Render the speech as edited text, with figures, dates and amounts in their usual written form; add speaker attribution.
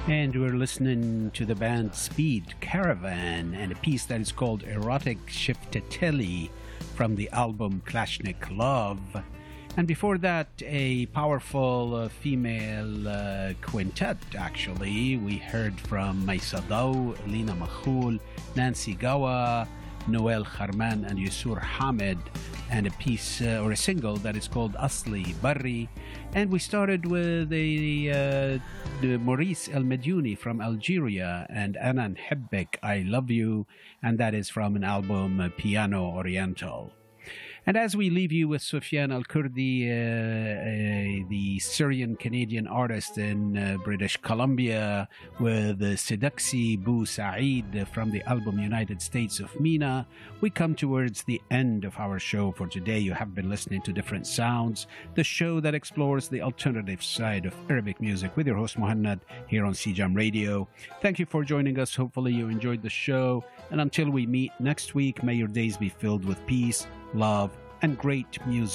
Speaker 1: And we're listening to the band Speed Caravan and a piece that is called Erotic Shiftatelli from the album Klashnik Love. And before that, a powerful female quintet, actually. We heard from Maysa Daw, Lina Makhul, Nancy Gawa, Noel Kharman, and Yusur Hamid, and a piece or a single that is called Asli Barri. And we started with the Maurice El Mediouni from Algeria and Anan Hebbek, I Love You, and that is from an album Piano Oriental. And as we leave you with Sufyan Al-Kurdi, the Syrian-Canadian artist in British Columbia, with Seduksi Bou Saeed from the album United States of Mina, we come towards the end of our show for today. You have been listening to Different Sounds, the show that explores the alternative side of Arabic music with your host Muhannad here on CJAM Radio. Thank you for joining us. Hopefully you enjoyed the show. And until we meet next week, may your days be filled with peace, love, and great music.